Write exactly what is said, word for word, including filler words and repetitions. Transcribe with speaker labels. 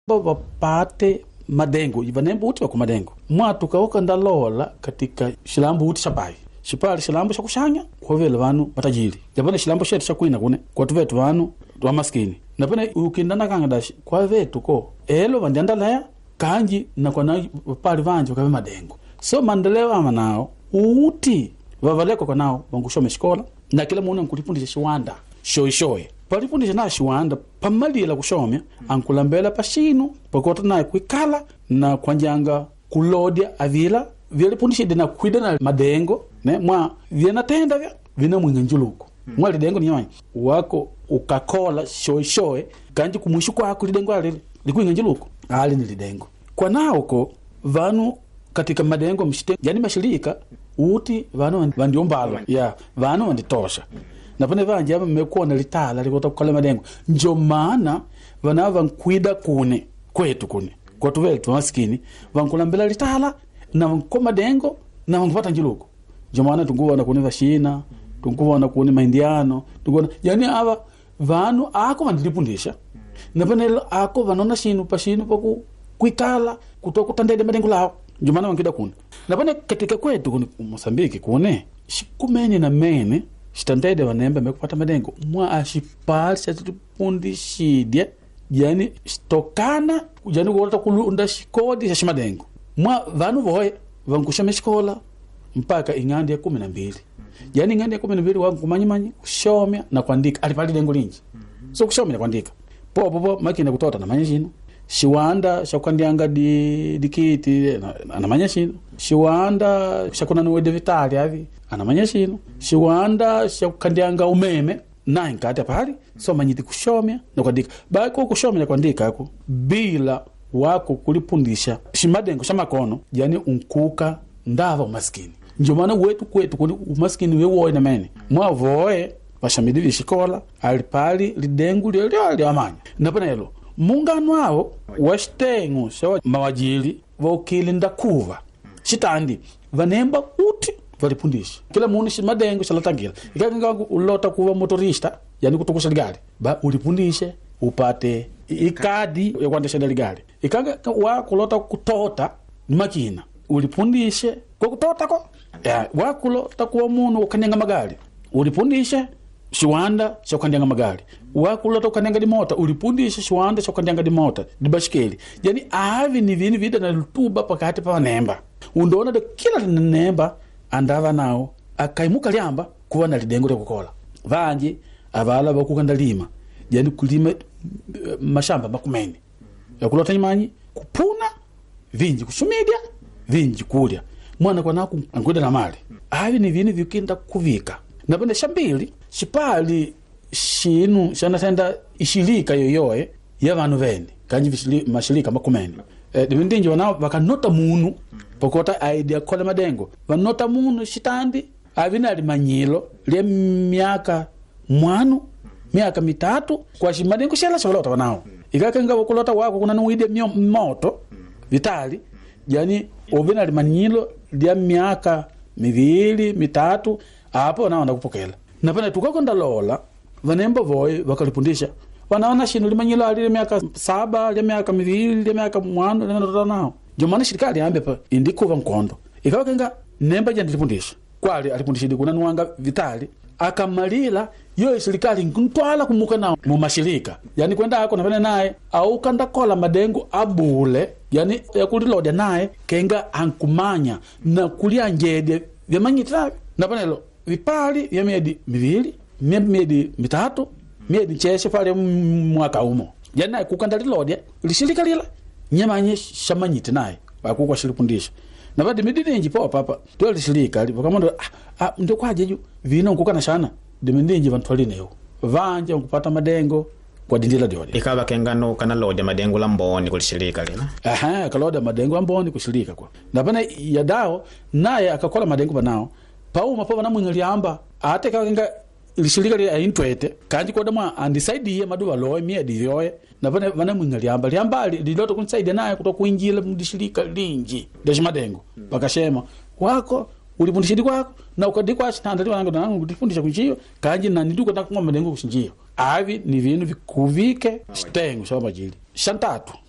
Speaker 1: wapate madengo ivanemba uti wako madengo mwatu kaoka ndalola katika shilambo uti shapai shipali shilambo shakushanya kwa vile vanu matajiri japone shilambo shetu shakuina kune kwa tuvetu vanu wa maskini napene ukindana kangadashi kwa vetu ko elo vandiandalaya kanji na kwa na pali vanji wakawe madengo so mandeleo ama nao uti vavaleko kwa nao vangushome shikola na kila muna nkulipundisha shiwanda shoi shoi palipundisha na shiwanda pamalila kushomya ankulambela pashinu pakota na kuikala na kwanjanga kulodia avila vyalipundisha dina kuidana madengo ne mwa vyena tenda vya vina mwinga njuluko mwa lidengo ni yonyi wako ukakola shoi shoi kanji kumwishu kwa kulidengo alili likuinga njuluko ali ni lidengo kwa nao ko vanu katika madengo mshite yani mashirika uti vanu vandiombalo ya vanu vanditosha na pone vanje aba mmekuona litala likota kukole madengo njo maana vana vankwida kune kwetu kune kwa tuvetu maskini vankulambela litala na vanko madengo na vankupata njiluko njo maana tunguona kune vashina tunguona kune maindiano tunguona yani aba vanu ako vandilipundisha na pone ako vanona shinu pashinu paku kuikala kutoka tandede madengo lao njo maana vankida kune na pone katika kwetu kune Mosambiki kune shikumeni na mene shitandede vanemba mekupata madengo mwa ashipali shatipundishidye yani stokana yani kuolata kulunda shikodi ya shimadengo mwa vanu voye vankusha meshikola mpaka ingandi ya kumi na mbili yani ingandi ya kumi na mbili wangumanyi manyi kushomya na kuandika alipali dengo linji so kushomya na kuandika po po po makina kutota na manya shino shiwanda shakukandianga di dikiti anamanya shino shiwanda shakuna nuwede vitali avi anamanya shino shiwanda shakukandianga umeme na inkati pali so manyiti kushomya na kuandika bako kushomya na kuandika ako bila wako kulipundisha shimadengo shamakono yani unkuka ndava umaskini njo maana wetu kwetu kuni umaskini wewe na mene mwa voe bashamidili shikola alipali lidengu lyo lyo amanya napana yelo mungano wao washtengu sawa mawajili vokilinda kuva shitandi vanemba uti valipundisha kila muntu shimadengo shalatangira ikanga ulota kuva motorista yani kutokusha gari ba ulipundishe upate ikadi ya kuendesha gari ikanga wa kulota kutota makina ulipundishe kwa kutota ko ya wa kulota kuwa muntu ukanyanga magari ulipundishe shiwanda shokandanga magari wa kulota ukanyanga di mota ulipundishe shiwanda shokandanga di mota di bashikeli yani avi ni vini vida na lutuba pakati pa nemba undona de kila nemba andava nao akaimuka lyamba kuwa na lidengo lya kukola vanji avala bakukanda lima yani kulima uh, mashamba makumeni yakulota nyimanyi kupuna vinji kushumidia vinji kulya mwana kwa naku ankwenda na mali avi ni vini vikinda kuvika na pende shambili shipali shinu shana tenda ishilika yoyoe ya vanu veni kanji mashilika makumeni eh, dimindinji wanao wakanota munu pokota idea kola madengo vanota munu shitandi avina limanyilo lya miaka mwanu miaka mitatu kwa shimadengo shela sholota wanao ikakenga wakulota wako kuna nuide moto vitali yani ovina limanyilo lya miaka mivili mitatu hapo nao ndakupokela napana tukakonda lola vanemba voye vakalipundisha wanaona shinu limanyilo ali miaka saba lya miaka mivili lya miaka mwanu lya nao jomana shirikali ambe pa indikuva nkondo ikawakenga nemba jandi lipundisha kwali alipundishidi kuna nuanga vitali akamalila yo shirikali ntwala kumuka nao mu mashirika yani kwenda ako napene naye au kanda kola madengo abule yani yakulilodia naye kenga ankumanya na kulia njede vyamanyitra napanelo vipali vya miedi mivili miedi mitatu miedi cheshe pale mwaka umo yani naye kukanda lilodia lishirika lila nyamanye shamanyite naye bakukwa shilipundisha na badi midinji po papa to lishirika lipo kama ndo ah, ah ndo kwaje ju vino nkukana shana dimindinji vantwaline yo vanje nkupata madengo kwa dindila diode
Speaker 2: ikaba kengano kana lode madengo lamboni kulishirika lina
Speaker 1: aha kalode madengo lamboni kushirika kwa na bana yadao naye akakola madengo banao pau mapo na mwingaliamba ate kakenga lishirika lya intwete kanji kwa dama undecided maduwa loe mia divyoe na bana bana mwingaliamba liamba liloto kunsaidia naye kutoka kuinjila mdishirika linji deshi madengo bakashema wako ulipundishidi kwako na ukadikwa shitanda liwa nangu nangu kudifundisha kunjio kanji na niduka na kumwa madengo kushinjio avi ni vinu vikuvike shitengu shaba majili shantatu